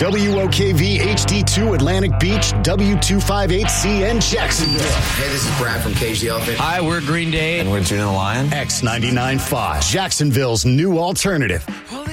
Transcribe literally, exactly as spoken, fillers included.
W O K V H D two Atlantic Beach, W two fifty-eight C N Jacksonville. Hey, this is Brad from Cage the Elephant. Hi, we're Green Day. And we're Juno the Lion. X ninety-nine point five, Jacksonville's new alternative.